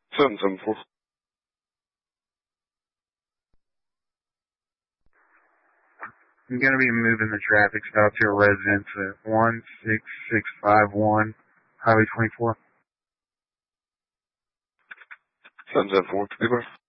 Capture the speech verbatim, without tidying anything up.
seven seven four. I'm going to be moving the traffic stop to a residence at one six six five one Highway twenty-four. seven seven four. Goodbye.